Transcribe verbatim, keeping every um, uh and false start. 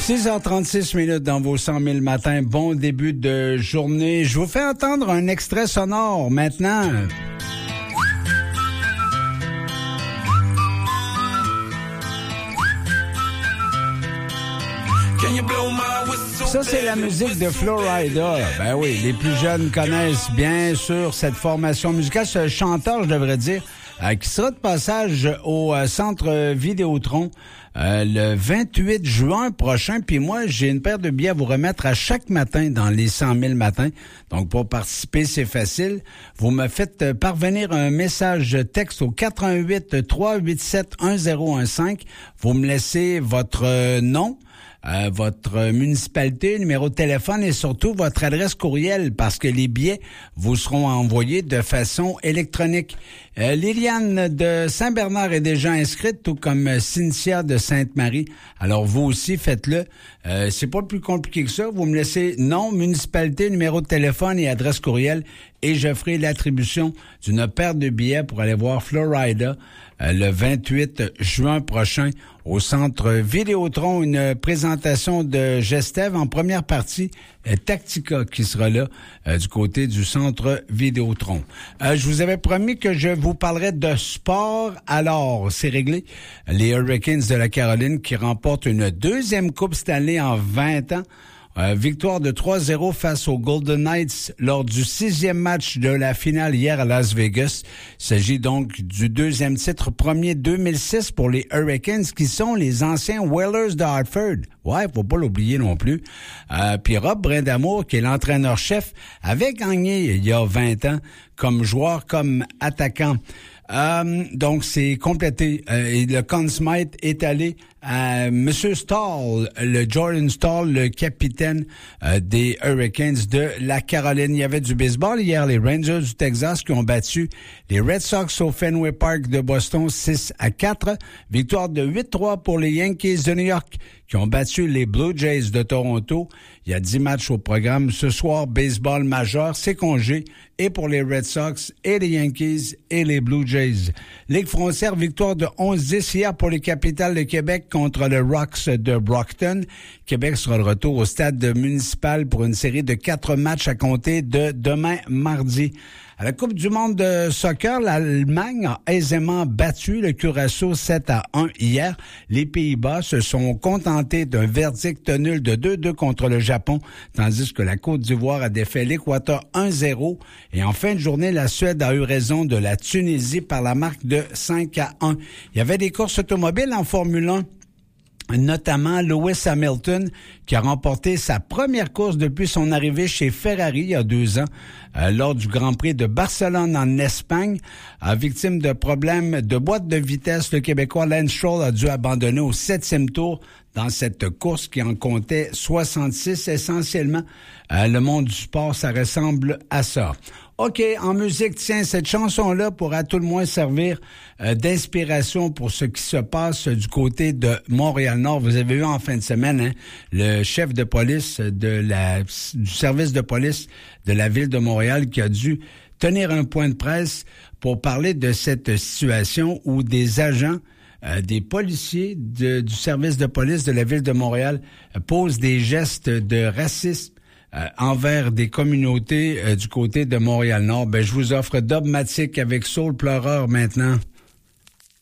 six heures trente-six minutes dans vos cent mille matins. Bon début de journée. Je vous fais entendre un extrait sonore maintenant. Ça, c'est la musique de Flo Rida. Ben oui, les plus jeunes connaissent bien sûr cette formation musicale, ce chanteur, je devrais dire, euh, qui sera de passage au euh, Centre Vidéotron euh, le vingt-huit juin prochain. Puis moi, j'ai une paire de billets à vous remettre à chaque matin dans les cent mille matins. Donc, pour participer, c'est facile. Vous me faites parvenir un message texte au quatre un huit, trois huit sept, un zéro un cinq. Vous me laissez votre euh, nom, Euh, votre municipalité, numéro de téléphone et surtout votre adresse courriel parce que les billets vous seront envoyés de façon électronique. Euh, Liliane de Saint-Bernard est déjà inscrite, tout comme Cynthia de Sainte-Marie. Alors vous aussi, faites-le. Euh, c'est pas plus compliqué que ça. Vous me laissez nom, municipalité, numéro de téléphone et adresse courriel et je ferai l'attribution d'une paire de billets pour aller voir Flo Rida euh, le vingt-huit juin prochain au Centre Vidéotron, une présentation de Gestev en première partie, euh, Tactica qui sera là euh, du côté du Centre Vidéotron. Euh, je vous avais promis que je vous parlerais de sport, alors c'est réglé. Les Hurricanes de la Caroline qui remportent une deuxième Coupe Stanley en vingt ans. Euh, victoire de trois zéro face aux Golden Knights lors du sixième match de la finale hier à Las Vegas. Il s'agit donc du deuxième titre, premier deux mille six pour les Hurricanes qui sont les anciens Whalers de Hartford. Ouais, faut pas l'oublier non plus. Euh, puis Rob Brindamour, qui est l'entraîneur-chef, avait gagné il y a vingt ans comme joueur, comme attaquant. Euh, donc, c'est complété. Euh, et le Conn Smythe est allé à Monsieur Stahl, le Jordan Stahl, le capitaine euh, des Hurricanes de la Caroline. Il y avait du baseball hier, les Rangers du Texas qui ont battu les Red Sox au Fenway Park de Boston six à quatre. Victoire de huit trois pour les Yankees de New York qui ont battu les Blue Jays de Toronto. Il y a dix matchs au programme. Ce soir, baseball majeur, c'est congé. Et pour les Red Sox, et les Yankees, et les Blue Jays. Ligue frontière, victoire de onze dix hier pour les Capitals de Québec contre le Rocks de Brockton. Québec sera de retour au stade municipal pour une série de quatre matchs à compter de demain mardi. À la Coupe du monde de soccer, l'Allemagne a aisément battu le Curaçao sept à un hier. Les Pays-Bas se sont contentés d'un verdict nul de deux deux contre le Japon, tandis que la Côte d'Ivoire a défait l'Équateur un zéro. Et en fin de journée, la Suède a eu raison de la Tunisie par la marque de cinq à un. Il y avait des courses automobiles en Formule un. Notamment Lewis Hamilton, qui a remporté sa première course depuis son arrivée chez Ferrari il y a deux ans, euh, lors du Grand Prix de Barcelone en Espagne. Euh, victime de problèmes de boîte de vitesse, le Québécois Lance Stroll a dû abandonner au septième tour dans cette course qui en comptait soixante-six. Essentiellement, euh, le monde du sport, ça ressemble à ça. OK, en musique, tiens, cette chanson-là pourra à tout le moins servir euh, d'inspiration pour ce qui se passe du côté de Montréal-Nord. Vous avez vu en fin de semaine, hein, le chef de police de la du service de police de la ville de Montréal qui a dû tenir un point de presse pour parler de cette situation où des agents Euh, des policiers de, du service de police de la ville de Montréal euh, posent des gestes de racisme euh, envers des communautés euh, du côté de Montréal-Nord. Ben, je vous offre Dogmatic avec Soul Pleureur maintenant.